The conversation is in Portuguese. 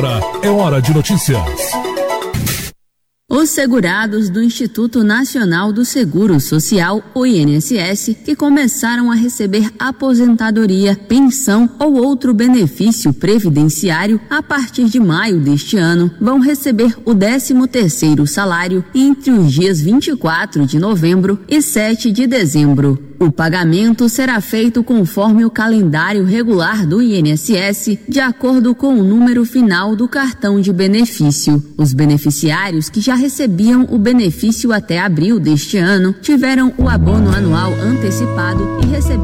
É hora de notícias. Os segurados do Instituto Nacional do Seguro Social, o INSS, que começaram a receber aposentadoria, pensão ou outro benefício previdenciário a partir de maio deste ano, vão receber o 13º salário entre os dias 24 de novembro e 7 de dezembro. O pagamento será feito conforme o calendário regular do INSS, de acordo com o número final do cartão de benefício. Os beneficiários que já recebiam o benefício até abril deste ano tiveram o abono anual antecipado e receberam